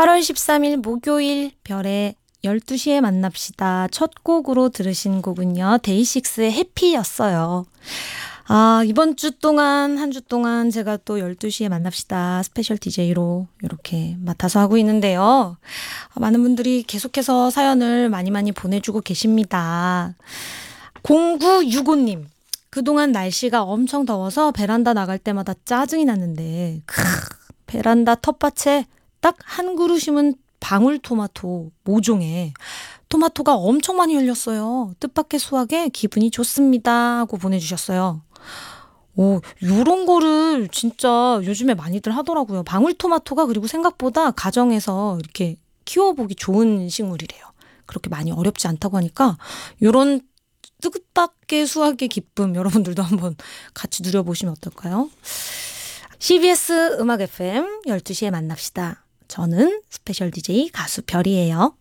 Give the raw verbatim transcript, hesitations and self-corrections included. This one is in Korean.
팔월 십삼일 목요일 별의 열두 시에 만납시다. 첫 곡으로 들으신 곡은요. 데이식스의 해피였어요. 아, 이번 주 동안, 한 주 동안 제가 또 열두 시에 만납시다. 스페셜 디제이로 이렇게 맡아서 하고 있는데요. 많은 분들이 계속해서 사연을 많이 많이 보내주고 계십니다. 공구육오님. 그동안 날씨가 엄청 더워서 베란다 나갈 때마다 짜증이 났는데 크, 베란다 텃밭에 딱 한 그루 심은 방울토마토 모종에 토마토가 엄청 많이 열렸어요. 뜻밖의 수확에 기분이 좋습니다 하고 보내주셨어요. 오, 요런 거를 진짜 요즘에 많이들 하더라고요. 방울토마토가 그리고 생각보다 가정에서 이렇게 키워보기 좋은 식물이래요. 그렇게 많이 어렵지 않다고 하니까 요런 뜻밖의 수확의 기쁨 여러분들도 한번 같이 누려보시면 어떨까요? 씨비에스 음악 에프엠 열두 시에 만납시다. 저는 스페셜 디제이 가수 별이에요.